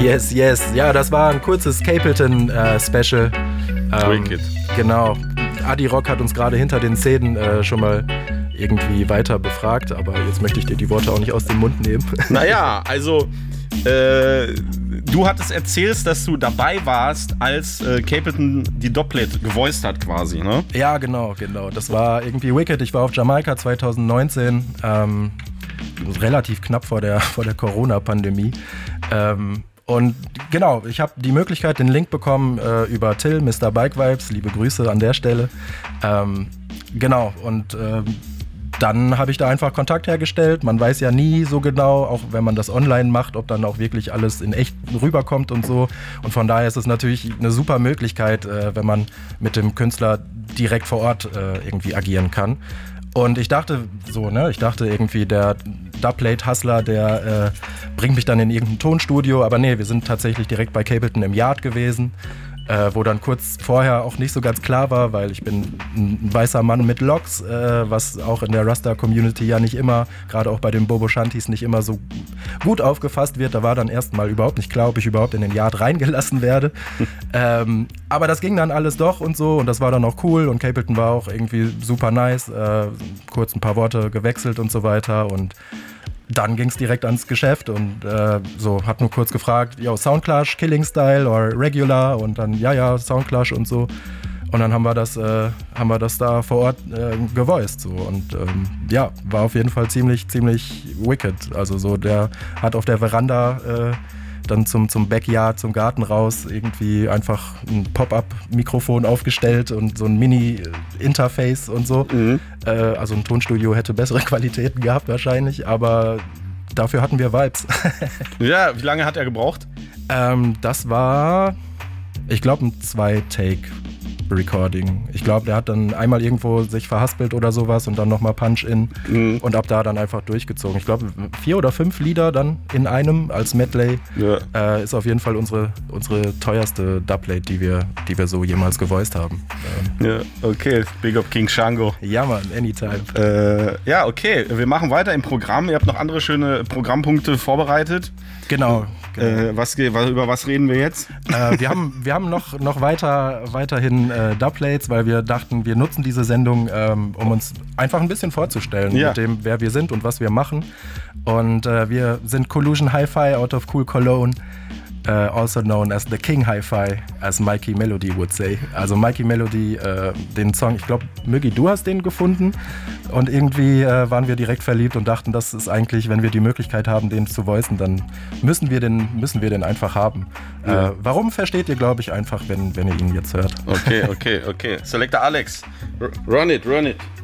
Yes, yes. Ja, das war ein kurzes Capleton-Special. Wicked. Genau. Adi Rock hat uns gerade hinter den Szenen schon mal irgendwie weiter befragt, aber jetzt möchte ich dir die Worte auch nicht aus dem Mund nehmen. Naja, also du hattest erzählt, dass du dabei warst, als Capleton die Dubplate gevoiced hat quasi, ne? Ja, genau. Das war irgendwie wicked. Ich war auf Jamaika 2019, relativ knapp vor der Corona-Pandemie. Und genau, ich habe die Möglichkeit, den Link bekommen über Till, Mr. Bike Vibes, liebe Grüße an der Stelle. Genau, und dann habe ich da einfach Kontakt hergestellt. Man weiß ja nie so genau, auch wenn man das online macht, ob dann auch wirklich alles in echt rüberkommt und so. Und von daher ist es natürlich eine super Möglichkeit, wenn man mit dem Künstler direkt vor Ort irgendwie agieren kann. Und ich dachte irgendwie, der Dubplate-Hustler, der bringt mich dann in irgendein Tonstudio. Aber nee, wir sind tatsächlich direkt bei Capleton im Yard gewesen, wo dann kurz vorher auch nicht so ganz klar war, weil ich bin ein weißer Mann mit Locks, was auch in der Rasta-Community ja nicht immer, gerade auch bei den Bobo Shantis, nicht immer so gut aufgefasst wird. Da war dann erstmal überhaupt nicht klar, ob ich überhaupt in den Yard reingelassen werde. Aber das ging dann alles doch und so und das war dann auch cool und Capleton war auch irgendwie super nice, kurz ein paar Worte gewechselt und so weiter und dann ging es direkt ans Geschäft und hat nur kurz gefragt, yo, Soundclash, Killing Style oder Regular und dann, ja, Soundclash und so. Und dann haben wir das da vor Ort gevoiced so und war auf jeden Fall ziemlich wicked. Also so, der hat auf der Veranda dann zum Backyard, zum Garten raus irgendwie einfach ein Pop-up-Mikrofon aufgestellt und so ein Mini-Interface und so. Mhm. Also ein Tonstudio hätte bessere Qualitäten gehabt wahrscheinlich, aber dafür hatten wir Vibes. Ja, wie lange hat er gebraucht? Das war, ich glaube, ein 2-Take-Recording. Ich glaube, der hat dann einmal irgendwo sich verhaspelt oder sowas und dann nochmal Punch-In und ab da dann einfach durchgezogen. Ich glaube, 4 oder 5 Lieder dann in einem als Medley. Ja. Ist auf jeden Fall unsere teuerste Dubplate, die wir so jemals gevoiced haben. Ja, okay. Big up King Shango. Ja, Mann, anytime. Ja, okay. Wir machen weiter im Programm. Ihr habt noch andere schöne Programmpunkte vorbereitet. Genau. Über was reden wir jetzt? Wir haben noch weiterhin Dubplates, weil wir dachten, wir nutzen diese Sendung, um uns einfach ein bisschen vorzustellen mit dem, wer wir sind und was wir machen. Und wir sind Collusion Hi-Fi out of Cool Cologne, also known as the King Hi-Fi, as Mikey Melody would say. Also Mikey Melody, den Song, ich glaube, Müggi, du hast den gefunden und irgendwie waren wir direkt verliebt und dachten, das ist eigentlich, wenn wir die Möglichkeit haben, den zu voicen, dann müssen wir den einfach haben. Ja. Warum, versteht ihr, glaube ich, einfach, wenn ihr ihn jetzt hört. Okay. Selector Alex, run it.